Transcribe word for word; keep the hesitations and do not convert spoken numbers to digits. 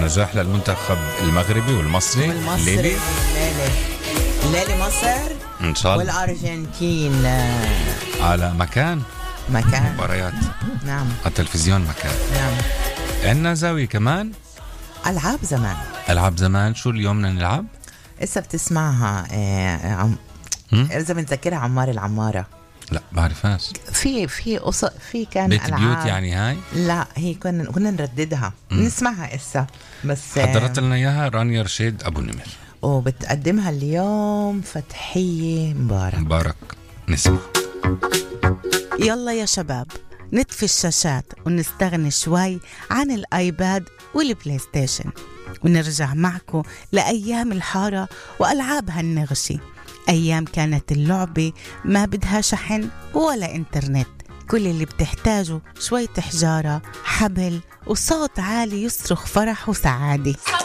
نجاح للمنتخب المغربي والمصري والمصري الليلي الليلة الليلة مصر إن شاء الله والأرجنتين على مكان مكان. مباريات نعم على التلفزيون مكان. نعم. عندنا زاوية كمان ألعاب زمان. ألعاب زمان. شو اليوم بدنا نلعب؟ إسا بتسمعها آه عم... إذا بنذكرها عمار العمارة. لا بعرفهاش. في في قص في كان بيت ألعاب. بيوت يعني هاي؟ لا هي كنا كنا نرددها نسمعها إسا بس. حضرت لنا إياها رانيا رشيد أبو نمر وبتقدمها اليوم فتحية مبارك. مبارك. نسمع. يلا يا شباب نطفي الشاشات ونستغني شوي عن الآيباد والبلاي ستيشن ونرجع معكم لأيام الحارة وألعابها النغشي. أيام كانت اللعبة ما بدها شحن ولا إنترنت، كل اللي بتحتاجه شوية حجارة، حبل وصوت عالي يصرخ فرح وسعادة.